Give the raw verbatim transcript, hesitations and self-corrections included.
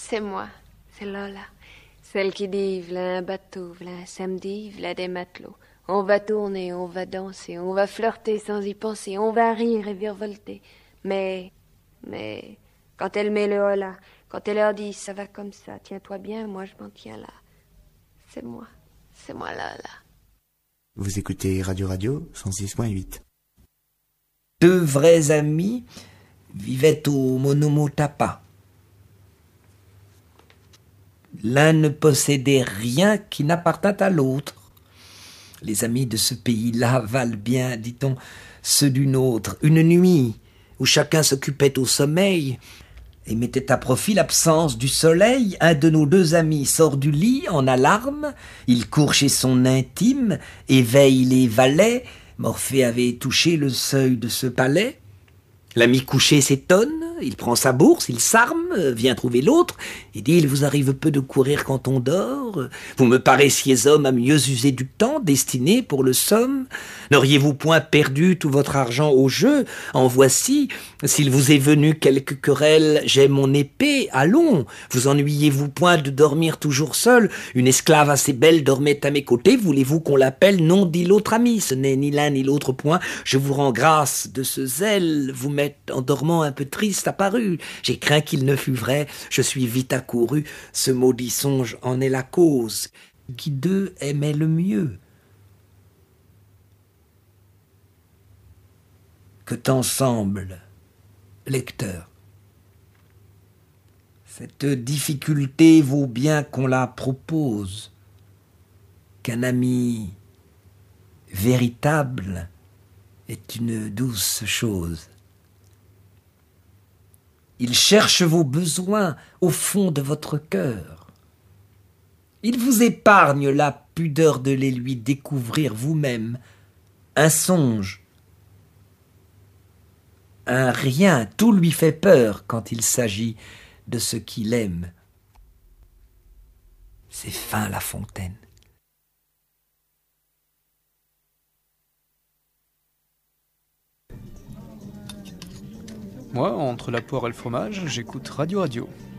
C'est moi, c'est Lola. Celle qui dit, v'là un bateau, v'là un samedi, v'là des matelots. On va tourner, on va danser, on va flirter sans y penser, on va rire et virevolter. Mais, mais, quand elle met le hola, quand elle leur dit, ça va comme ça, tiens-toi bien, moi je m'en tiens là. C'est moi, c'est moi Lola. Vous écoutez Radio Radio cent six point huit. Deux vrais amis vivaient au Monomotapa. L'un ne possédait rien qui n'appartînt à l'autre. Les amis de ce pays-là valent bien, dit-on, ceux d'une autre. Une nuit où chacun s'occupait au sommeil et mettait à profit l'absence du soleil, un de nos deux amis sort du lit en alarme, il court chez son intime, éveille les valets. Morphée avait touché le seuil de ce palais. L'ami couché s'étonne, il prend sa bourse, il s'arme, vient trouver l'autre, et dit « Il vous arrive peu de courir quand on dort. Vous me paraissiez homme à mieux user du temps, destiné pour le somme. N'auriez-vous point perdu tout votre argent au jeu? En voici, s'il vous est venu quelque querelle, j'ai mon épée, allons. Vous ennuyez-vous point de dormir toujours seul? Une esclave assez belle dormait à mes côtés, voulez-vous qu'on l'appelle? Non, dit l'autre ami, ce n'est ni l'un ni l'autre point. Je vous rends grâce de ce zèle, vous m'êtes en dormant un peu triste apparu. J'ai craint qu'il ne fût vrai, je suis vite accouru. Ce maudit songe en est la cause. Qui d'eux aimait le mieux? Que t'en semble, lecteur? Cette difficulté vaut bien qu'on la propose, qu'un ami véritable est une douce chose. Il cherche vos besoins au fond de votre cœur. Il vous épargne la pudeur de les lui découvrir vous-même. Un songe, un rien, tout lui fait peur quand il s'agit de ce qu'il aime. C'est fin La Fontaine. Moi, entre la poire et le fromage, j'écoute Radio Radio.